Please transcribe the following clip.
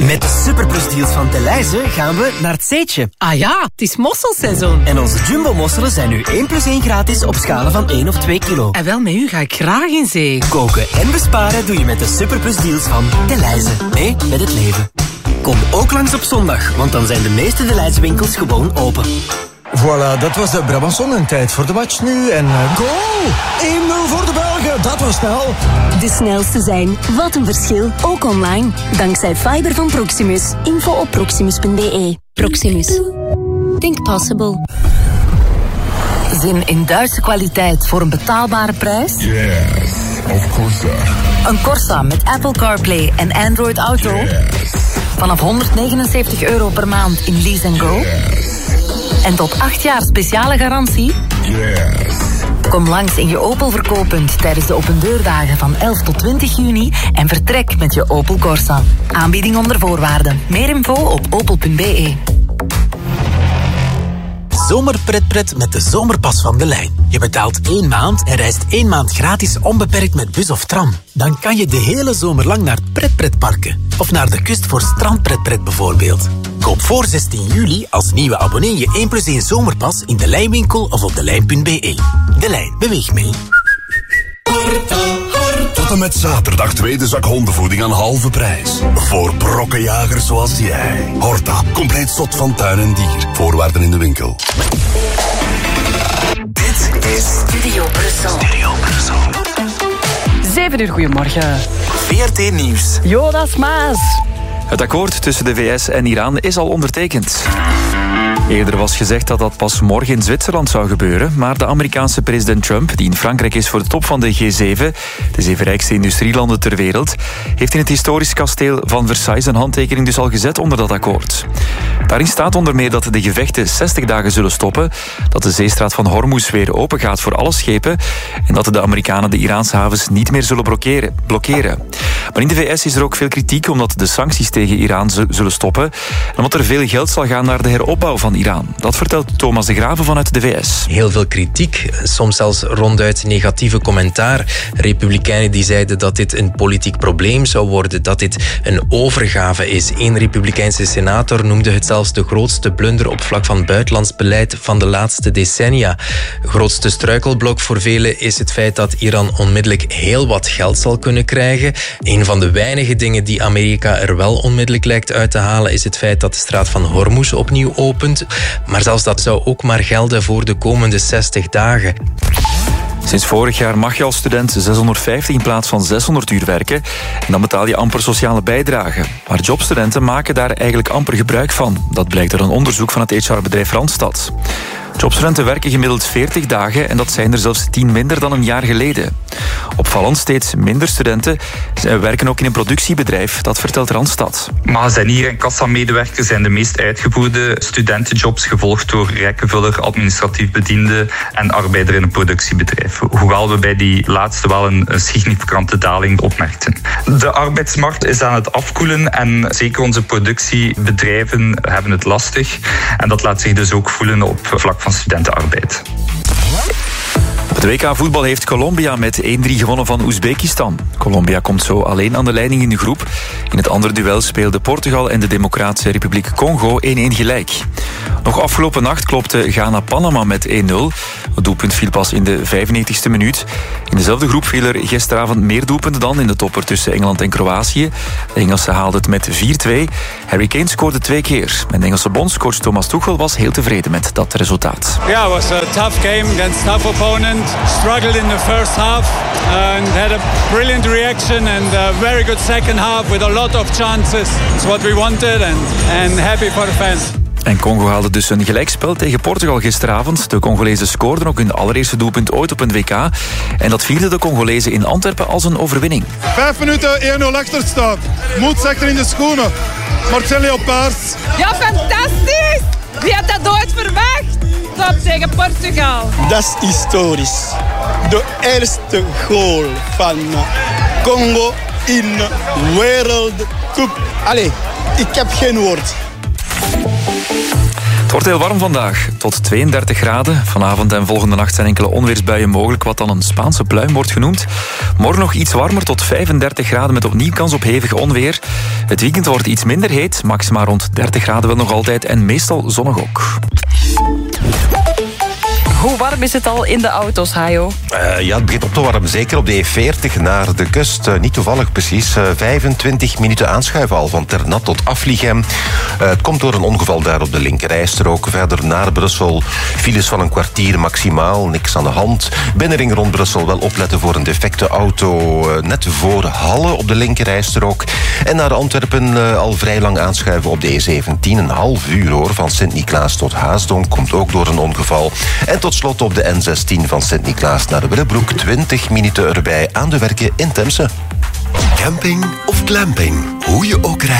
Met de superplusdeals van Delhaize gaan we naar het Zeetje. Ah ja, het is mosselseizoen. En onze jumbo-mosselen zijn nu 1 + 1 gratis op schalen van 1 of 2 kilo. En wel, met u ga ik graag in zee. Koken en besparen doe je met de superplusdeals van Delhaize. Mee met het leven. Kom ook langs op zondag, want dan zijn de meeste Delhaize winkels gewoon open. Voilà, dat was de Brabançon en tijd voor de match nu. En goal! 1-0 voor de Belgen, dat was snel. De snelste zijn. Wat een verschil. Ook online. Dankzij fiber van Proximus. Info op proximus.be. Proximus. Think possible. Zin in Duitse kwaliteit voor een betaalbare prijs? Yes, of course. Een Corsa met Apple CarPlay en Android Auto? Yes. Vanaf €199 per maand in Lease & Go? Yes. En tot 8 jaar speciale garantie? Yes. Kom langs in je Opel verkooppunt tijdens de opendeurdagen van 11 tot 20 juni en vertrek met je Opel Corsa. Aanbieding onder voorwaarden. Meer info op opel.be. Zomerpretpret met de zomerpas van De Lijn. Je betaalt 1 maand en reist 1 maand gratis onbeperkt met bus of tram. Dan kan je de hele zomer lang naar pretparken. Of naar de kust voor strandpretpret bijvoorbeeld. Koop voor 16 juli als nieuwe abonnee je 1 + 1 zomerpas in De Lijnwinkel of op delijn.be. De Lijn, beweeg mee. Tot en met zaterdag tweede zak hondenvoeding aan halve prijs. Voor brokkenjagers zoals jij. Horta, compleet zot van tuin en dier. Voorwaarden in de winkel. Dit is Studio Brussel. 7 uur, goedemorgen. VRT Nieuws. Jonas Maas. Het akkoord tussen de VS en Iran is al ondertekend. Eerder was gezegd dat dat pas morgen in Zwitserland zou gebeuren, maar de Amerikaanse president Trump, die in Frankrijk is voor de top van de G7, de 7 rijkste industrielanden ter wereld, heeft in het historisch kasteel van Versailles een handtekening dus al gezet onder dat akkoord. Daarin staat onder meer dat de gevechten 60 dagen zullen stoppen, dat de zeestraat van Hormuz weer open gaat voor alle schepen en dat de Amerikanen de Iraanse havens niet meer zullen blokkeren. Maar in de VS is er ook veel kritiek omdat de sancties tegen Iran zullen stoppen en omdat er veel geld zal gaan naar de heropbouw van Iran. Dat vertelt Thomas de Graven vanuit de VS. Heel veel kritiek, soms zelfs ronduit negatieve commentaar. Republikeinen die zeiden dat dit een politiek probleem zou worden, dat dit een overgave is. Eén republikeinse senator noemde het zelfs de grootste blunder op vlak van buitenlands beleid van de laatste decennia. Grootste struikelblok voor velen is het feit dat Iran onmiddellijk heel wat geld zal kunnen krijgen. Een van de weinige dingen die Amerika er wel onmiddellijk lijkt uit te halen is het feit dat de straat van Hormuz opnieuw opent. Maar zelfs dat zou ook maar gelden voor de komende 60 dagen. Sinds vorig jaar mag je als student 650 in plaats van 600 uur werken. En dan betaal je amper sociale bijdrage. Maar jobstudenten maken daar eigenlijk amper gebruik van. Dat blijkt uit een onderzoek van het HR-bedrijf Randstad. Jobstudenten werken gemiddeld 40 dagen en dat zijn er zelfs 10 minder dan een jaar geleden. Opvallend, steeds minder studenten werken ook in een productiebedrijf, dat vertelt Randstad. Magazijnier en kassamedewerker zijn de meest uitgevoerde studentenjobs, gevolgd door rijkenvuller, administratief bediende en arbeider in een productiebedrijf. Hoewel we bij die laatste wel een significante daling opmerkten. De arbeidsmarkt is aan het afkoelen en zeker onze productiebedrijven hebben het lastig. En dat laat zich dus ook voelen op vlak van studentenarbeid. Op het WK voetbal heeft Colombia met 1-3 gewonnen van Oezbekistan. Colombia komt zo alleen aan de leiding in de groep. In het andere duel speelden Portugal en de Democratische Republiek Congo 1-1 gelijk. Nog afgelopen nacht klopte Ghana-Panama met 1-0. Het doelpunt viel pas in de 95e minuut. In dezelfde groep viel er gisteravond meer doelpunten dan in de topper tussen Engeland en Kroatië. De Engelsen haalden het met 4-2. Harry Kane scoorde 2 keer. En de Engelse bondscoach Thomas Tuchel was heel tevreden met dat resultaat. Yeah, it was a tough game against a tough opponent. Struggled in the first half and had a brilliant reaction and a very good second half with a lot of chances. It's what we wanted and happy for the fans. En Congo haalde dus een gelijkspel tegen Portugal gisteravond. De Congolezen scoorden ook hun allereerste doelpunt ooit op een WK. En dat vierden de Congolezen in Antwerpen als een overwinning. 5 minuten 1-0 achter staan. Moed zegt er in de schoenen. Marcelo Paars. Ja, fantastisch! Wie had dat ooit verwacht? Top tegen Portugal. Dat is historisch. De eerste goal van Congo in World Cup. Allee, ik heb geen woord. Het wordt heel warm vandaag, tot 32 graden. Vanavond en volgende nacht zijn enkele onweersbuien mogelijk, wat dan een Spaanse pluim wordt genoemd. Morgen nog iets warmer, tot 35 graden met opnieuw kans op hevig onweer. Het weekend wordt iets minder heet, maxima rond 30 graden wel nog altijd en meestal zonnig ook. Hoe warm is het al in de auto's, Hajo? Ja, het begint op te warmen. Zeker op de E40 naar de kust. Niet toevallig precies. 25 minuten aanschuiven al van Ternat tot Aflichem. Het komt door een ongeval daar op de linkerrijstrook. Verder naar Brussel. Files van een kwartier maximaal. Niks aan de hand. Binnenring rond Brussel wel opletten voor een defecte auto. Net voor Halle op de linkerrijstrook. En naar Antwerpen al vrij lang aanschuiven op de E17. Een half uur hoor. Van Sint-Niklaas tot Haasdonk. Komt ook door een ongeval. En tot slot op de N16 van Sint-Niklaas naar Willebroek. 20 minuten erbij aan de werken in Temse. Camping of glamping, hoe je ook rijdt.